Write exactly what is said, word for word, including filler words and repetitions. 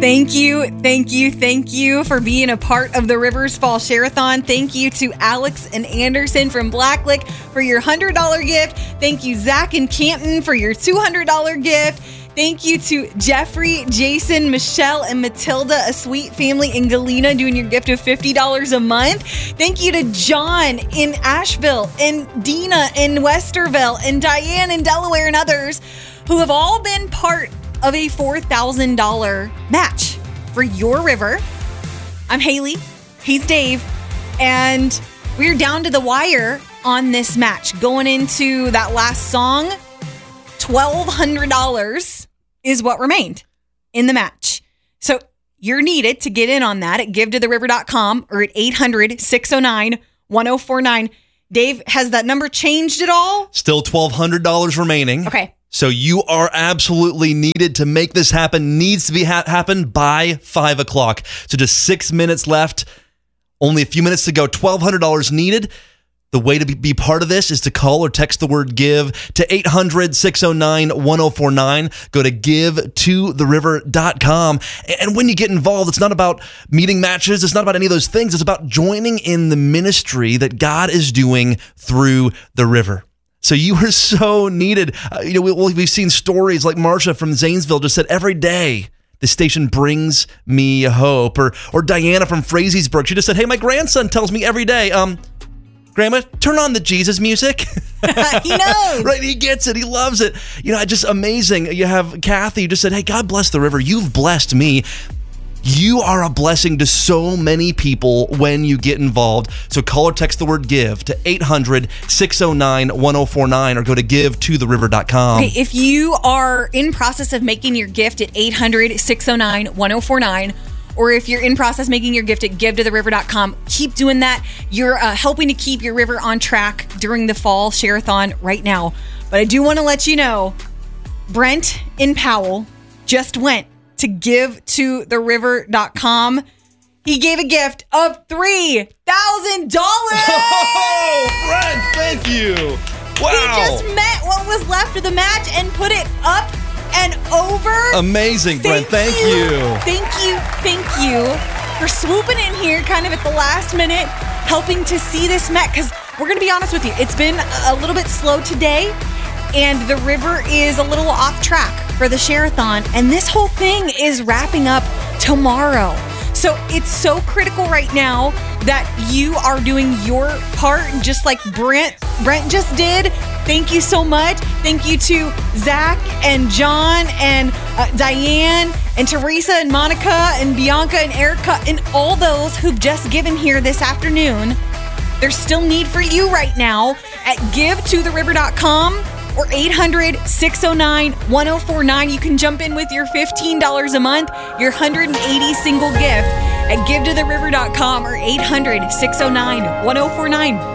Thank you, thank you, thank you for being a part of the Rivers Fall Share-a-thon. Thank you to Alex and Anderson from Blacklick for your one hundred dollars gift. Thank you, Zach and Canton, for your two hundred dollars gift. Thank you to Jeffrey, Jason, Michelle, and Matilda, a sweet family in Galena, doing your gift of fifty dollars a month. Thank you to John in Asheville, and Dina in Westerville, and Diane in Delaware, and others who have all been part of a four thousand dollars match for your river. I'm Haley. He's Dave. And we're down to the wire on this match. Going into that last song, twelve hundred dollars is what remained in the match. So you're needed to get in on that at give to the river dot com or at eight hundred, six oh nine, one oh four nine. Dave, has that number changed at all? Still twelve hundred dollars remaining. Okay. So you are absolutely needed to make this happen. Needs to be ha- happen by five o'clock. So just six minutes left. Only a few minutes to go. twelve hundred dollars needed. The way to be, be part of this is to call or text the word GIVE to eight hundred, six oh nine, one oh four nine. Go to give to the river dot com. And when you get involved, it's not about meeting matches. It's not about any of those things. It's about joining in the ministry that God is doing through the river. So you are so needed. Uh, you know, we, we've seen stories like Marsha from Zanesville just said, every day the station brings me hope. Or or Diana from Frazeysburg, she just said, hey, my grandson tells me every day, um, Grandma, turn on the Jesus music. He knows. Right, he gets it. He loves it. You know, just amazing. You have Kathy who just said, hey, God bless the river. You've blessed me. You are a blessing to so many people when you get involved. So call or text the word GIVE to eight hundred, six oh nine, one oh four nine or go to give to the river dot com. Okay, if you are in process of making your gift at eight hundred, six oh nine, one oh four nine, or if you're in process making your gift at give to the river dot com, keep doing that. You're uh, helping to keep your river on track during the fall share-a-thon right now. But I do want to let you know, Brent in Powell just went to give to the river dot com. He gave a gift of three thousand dollars. Oh, Brent, thank you. Wow. He just met what was left of the match and put it up and over. Amazing, Brent. Thank, thank you. you. Thank you. Thank you for swooping in here kind of at the last minute, helping to see this met. Because we're going to be honest with you, it's been a little bit slow today. And the river is a little off track for the share-a-thon. And this whole thing is wrapping up tomorrow. So it's so critical right now that you are doing your part, just like Brent Brent just did. Thank you so much. Thank you to Zach and John and uh, Diane and Teresa and Monica and Bianca and Erica and all those who've just given here this afternoon. There's still need for you right now at give to the river dot com. Or eight hundred, six oh nine, one oh four nine. You can jump in with your fifteen dollars a month, your one hundred eighty single gift at give to the river dot com or eight hundred, six oh nine, one oh four nine.